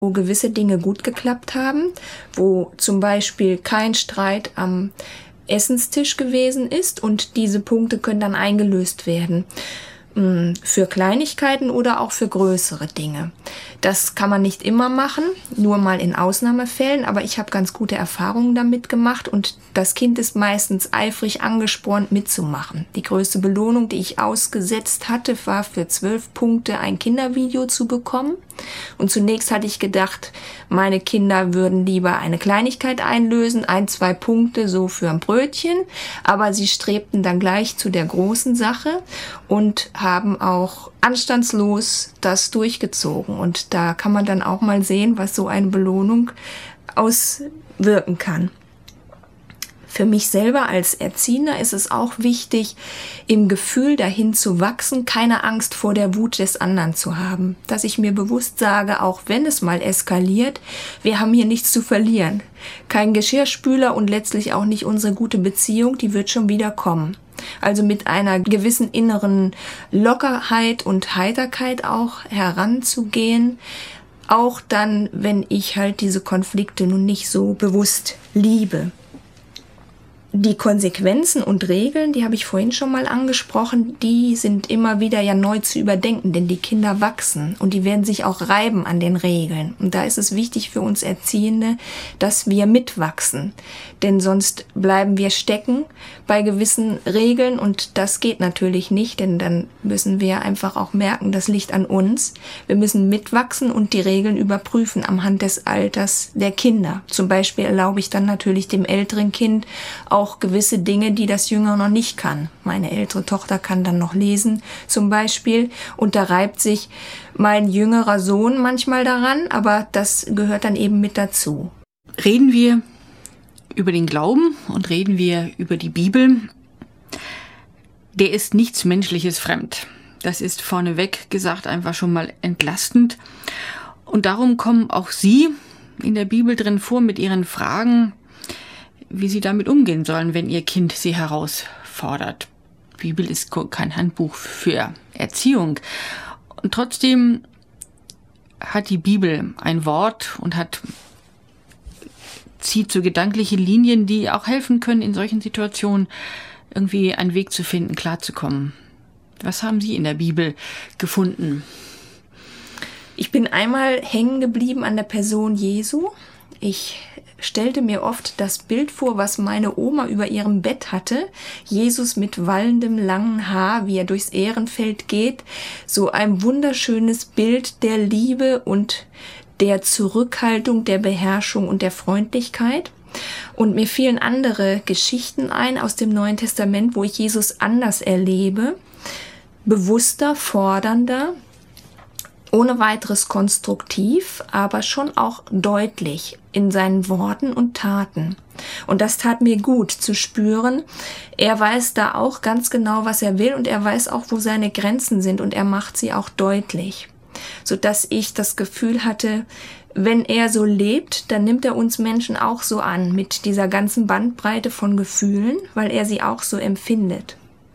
wo gewisse Dinge gut geklappt haben, wo zum Beispiel kein Streit am Essenstisch gewesen ist und diese Punkte können dann eingelöst werden. Für Kleinigkeiten oder auch für größere Dinge. Das kann man nicht immer machen, nur mal in Ausnahmefällen, aber ich habe ganz gute Erfahrungen damit gemacht und das Kind ist meistens eifrig angespornt mitzumachen. Die größte Belohnung, die ich ausgesetzt hatte, war für 12 Punkte ein Kindervideo zu bekommen. Und zunächst hatte ich gedacht, meine Kinder würden lieber eine Kleinigkeit einlösen, 1, 2 Punkte so für ein Brötchen, aber sie strebten dann gleich zu der großen Sache und haben auch anstandslos das durchgezogen. Und da kann man dann auch mal sehen, was so eine Belohnung auswirken kann. Für mich selber als Erziehender ist es auch wichtig, im Gefühl dahin zu wachsen, keine Angst vor der Wut des anderen zu haben. Dass ich mir bewusst sage, auch wenn es mal eskaliert, wir haben hier nichts zu verlieren. Kein Geschirrspüler und letztlich auch nicht unsere gute Beziehung, die wird schon wieder kommen. Also mit einer gewissen inneren Lockerheit und Heiterkeit auch heranzugehen, auch dann, wenn ich halt diese Konflikte nun nicht so bewusst liebe. Die Konsequenzen und Regeln, die habe ich vorhin schon mal angesprochen, die sind immer wieder ja neu zu überdenken, denn die Kinder wachsen und die werden sich auch reiben an den Regeln. Und da ist es wichtig für uns Erziehende, dass wir mitwachsen, denn sonst bleiben wir stecken bei gewissen Regeln und das geht natürlich nicht, denn dann müssen wir einfach auch merken, das liegt an uns. Wir müssen mitwachsen und die Regeln überprüfen anhand des Alters der Kinder. Zum Beispiel erlaube ich dann natürlich dem älteren Kind auch gewisse Dinge, die das Jüngere noch nicht kann. Meine ältere Tochter kann dann noch lesen zum Beispiel und da reibt sich mein jüngerer Sohn manchmal daran, aber das gehört dann eben mit dazu. Reden wir über den Glauben und reden wir über die Bibel. Der ist nichts Menschliches fremd. Das ist vorneweg gesagt einfach schon mal entlastend. Und darum kommen auch Sie in der Bibel drin vor mit Ihren Fragen, wie Sie damit umgehen sollen, wenn Ihr Kind Sie herausfordert. Die Bibel ist kein Handbuch für Erziehung. Und trotzdem hat die Bibel ein Wort und zieht so gedankliche Linien, die auch helfen können, in solchen Situationen irgendwie einen Weg zu finden, klarzukommen. Was haben Sie in der Bibel gefunden? Ich bin einmal hängen geblieben an der Person Jesu. Ich stellte mir oft das Bild vor, was meine Oma über ihrem Bett hatte. Jesus mit wallendem langen Haar, wie er durchs Ährenfeld geht. So ein wunderschönes Bild der Liebe und der Zurückhaltung, der Beherrschung und der Freundlichkeit. Und mir fielen andere Geschichten ein aus dem Neuen Testament, wo ich Jesus anders erlebe. Bewusster, fordernder, ohne weiteres konstruktiv, aber schon auch deutlich in seinen Worten und Taten. Und das tat mir gut zu spüren. Er weiß da auch ganz genau, was er will und er weiß auch, wo seine Grenzen sind und er macht sie auch deutlich. Sodass ich das Gefühl hatte, wenn er so lebt, dann nimmt er uns Menschen auch so an, mit dieser ganzen Bandbreite von Gefühlen, weil er sie auch so empfindet.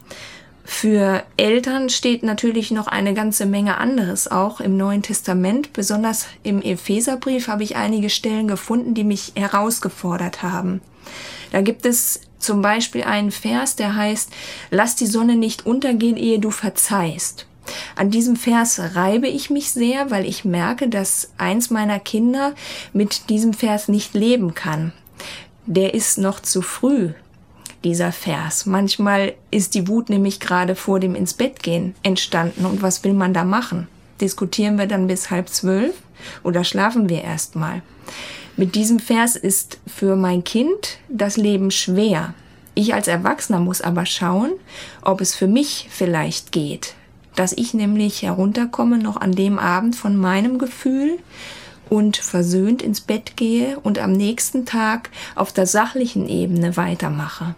Für Eltern steht natürlich noch eine ganze Menge anderes auch im Neuen Testament. Besonders im Epheserbrief habe ich einige Stellen gefunden, die mich herausgefordert haben. Da gibt es zum Beispiel einen Vers, der heißt, lass die Sonne nicht untergehen, ehe du verzeihst. An diesem Vers reibe ich mich sehr, weil ich merke, dass eins meiner Kinder mit diesem Vers nicht leben kann. Der ist noch zu früh, dieser Vers. Manchmal ist die Wut nämlich gerade vor dem Ins-Bett-Gehen entstanden. Und was will man da machen? Diskutieren wir dann bis 11:30 oder schlafen wir erst mal? Mit diesem Vers ist für mein Kind das Leben schwer. Ich als Erwachsener muss aber schauen, ob es für mich vielleicht geht. Dass ich nämlich herunterkomme noch an dem Abend von meinem Gefühl und versöhnt ins Bett gehe und am nächsten Tag auf der sachlichen Ebene weitermache.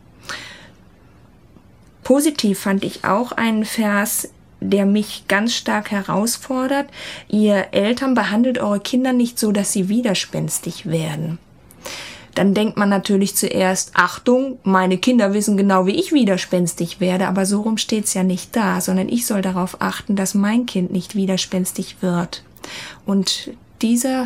Positiv fand ich auch einen Vers, der mich ganz stark herausfordert. Ihr Eltern behandelt eure Kinder nicht so, dass sie widerspenstig werden. Dann denkt man natürlich zuerst, Achtung, meine Kinder wissen genau, wie ich widerspenstig werde, aber so rum steht's ja nicht da, sondern ich soll darauf achten, dass mein Kind nicht widerspenstig wird. Und dieser